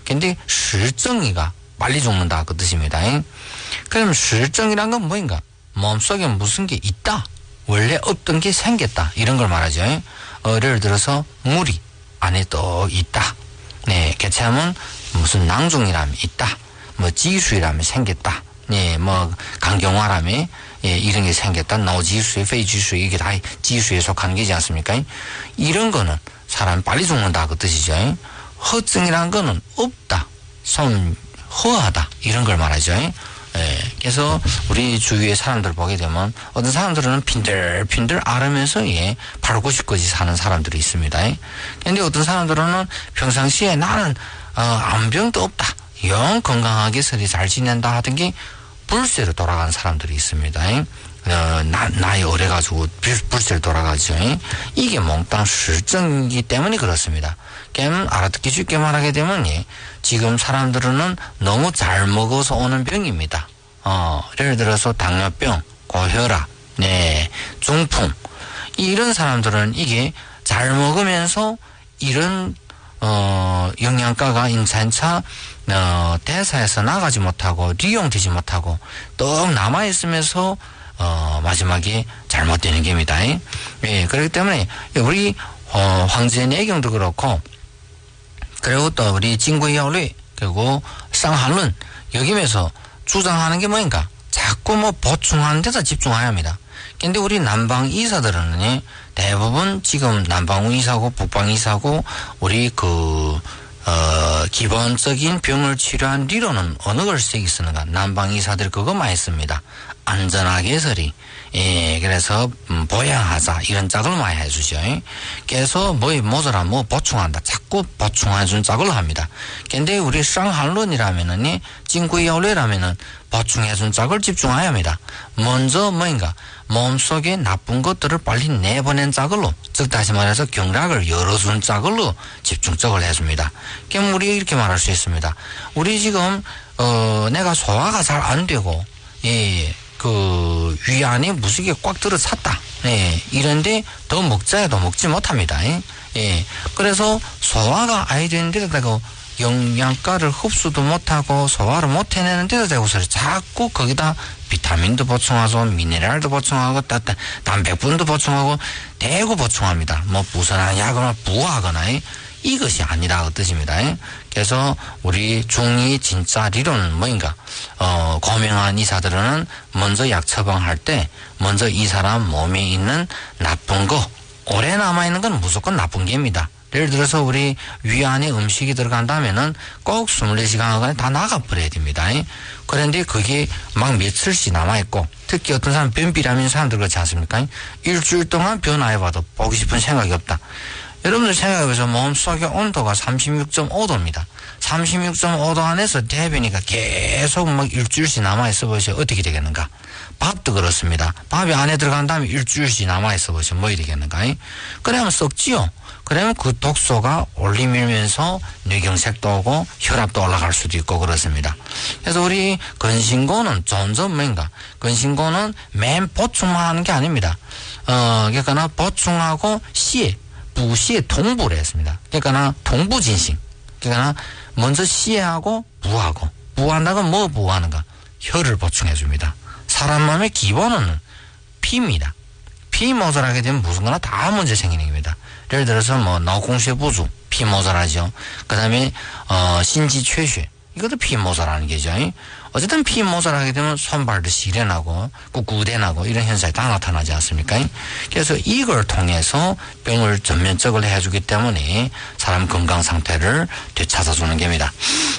근데 실정이가 빨리 죽는다 그 뜻입니다. 그럼 실정이란 건 뭐인가? 몸속에 무슨 게 있다. 원래 없던 게 생겼다. 이런 걸 말하죠. 예를 들어서 물이 안에 또 있다. 네, 개체하면 무슨 낭중이라면 있다. 뭐 지수이라면 생겼다. 네, 뭐 강경화라면 예, 이런 게 생겼다. 노지수에 페이지수에 이게 다 지수에 속하는 게지 않습니까? 이런 거는 사람이 빨리 죽는다 그 뜻이죠. 허증이란 거는 없다. 좀 허하다. 이런 걸 말하죠. 예, 그래서 우리 주위의 사람들 보게 되면 어떤 사람들은 핀들핀들 앓으면서 예, 8, 90까지 사는 사람들이 있습니다. 근데 어떤 사람들은 평상시에 나는 아무 병도 없다. 영 건강하게 서리 잘 지낸다 하던 게 불세로 돌아간 사람들이 있습니다. 나이 오래가지고 불세로 돌아가죠. 이게 몽땅 실정이기 때문에 그렇습니다. 그럼 알아듣기 쉽게 말하게 되면 지금 사람들은 너무 잘 먹어서 오는 병입니다. 예를 들어서 당뇨병, 고혈압, 네, 중풍 이런 사람들은 이게 잘 먹으면서 이런 영양가가 인산차 대사에서 나가지 못하고 리용되지 못하고 떡 남아있으면서 마지막에 잘못되는 겁니다. 예, 그렇기 때문에 우리 황제 내경도 그렇고 그리고 또 우리 진구이야올리 그리고 쌍한론 여기면서 주장하는 게 뭐인가? 자꾸 뭐 보충하는 데다 집중해야 합니다. 근데 우리 남방 의사들은 대부분 지금 남방 의사고 북방 의사고 우리 기본적인 병을 치료한理論은 어느 걸 쓰는가? 남방 의사들 그거 많이 씁니다. 안전하게 서리. 예, 그래서 보양하자 이런 짝을 많이 해주죠. 그래서 뭐에 모자라 뭐 보충한다. 자꾸 보충해준 짝을 합니다. 근데 우리 쌍한론이라면은 진구이야올레라면은 보충해준 짝을 집중해야 합니다. 먼저 뭐인가? 몸속에 나쁜 것들을 빨리 내보낸 짝을로, 즉 다시 말해서 경락을 열어준 짝을로 집중적으로 해줍니다. 그럼 우리 이렇게 말할 수 있습니다. 우리 지금 내가 소화가 잘 안 되고 예. 위 안에 무식이 꽉 들어 찼다. 예, 이런데 더 먹자 해도 먹지 못합니다. 예, 그래서 소화가 아예 되는데도 영양가를 흡수도 못하고 소화를 못 해내는 데도 되고서 자꾸 거기다 비타민도 보충하고 미네랄도 보충하고 단백분도 보충하고 대고 보충합니다. 뭐 부선한 약을 부하거나 이것이 아니라 그 뜻입니다. 그래서 우리 중이 진짜理論은 뭐인가? 고명한 의사들은 먼저 약 처방할 때 먼저 이 사람 몸에 있는 나쁜 거 오래 남아있는 건 무조건 나쁜 게입니다. 예를 들어서 우리 위 안에 음식이 들어간다면은 꼭 24시간 안에 다 나가버려야 됩니다. 그런데 그게 막 며칠씩 남아있고 특히 어떤 사람 변비라는 사람들 그렇지 않습니까? 일주일 동안 변화해봐도 보기 싶은 생각이 없다. 여러분들 생각해보세요. 몸속의 온도가 36.5도입니다. 36.5도 안에서 대변이가 계속 막 일주일씩 남아있어 보시면 어떻게 되겠는가? 밥도 그렇습니다. 밥이 안에 들어간 다음에 일주일씩 남아있어 보시면 뭐 되겠는가? 그러면 썩지요. 그러면 그 독소가 올리밀면서 뇌경색도 오고 혈압도 올라갈 수도 있고 그렇습니다. 그래서 우리 근신고는 점점 뭔가 근신고는 맨 보충만 하는 게 아닙니다. 그러니까 보충하고 부시에 동부를 했습니다. 그러니까 동부진신. 그러니까 먼저 시해하고 부하고 부한다고 뭐 부하는가? 혈을 보충해 줍니다. 사람 몸의 기본은 피입니다. 피 모자라게 되면 무슨 거나 다 문제 생기는 겁니다. 예를 들어서 뭐脑供血 부족 피 모자라죠. 그다음에 신지缺血 이것도 피 모자라는 게죠. 어쨌든 피 모자라게 되면 손발도 시련하고 꿉꿉대나고 이런 현상이 다 나타나지 않습니까? 그래서 이걸 통해서 병을 전면적으로 해주기 때문에 사람 건강 상태를 되찾아주는 겁니다.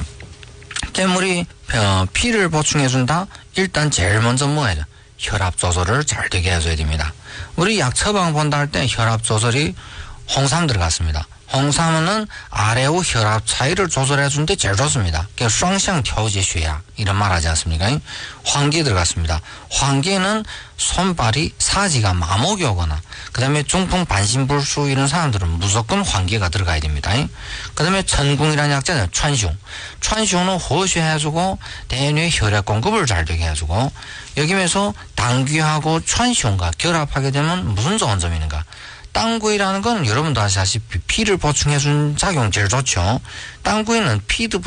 우리 피를 보충해준다? 일단 제일 먼저 뭐 해야 돼? 혈압 조절을 잘 되게 해줘야 됩니다. 우리 약 처방 본다 할 때 혈압 조절이 홍삼 들어갔습니다. 홍삼은 아래우 혈압 차이를 조절해 주는데 제일 좋습니다. 그래서双向调节血压 이런 말 하지 않습니까? 황계 들어갔습니다. 황계는 손발이 사지가 마목이 오거나 그 다음에 중풍 반신불수 이런 사람들은 무조건 황계가 들어가야 됩니다. 그 다음에 천궁이라는 약자는川芎는 호수해주고 대뇌 혈액 공급을 잘 되게 해주고 여기면서 당귀하고川芎가 결합하게 되면 무슨 좋은 점이 있는가? 땅구이라는 건 여러분도 아시다시피 피를 보충해준 작용 제일 좋죠. 땅구이는 피도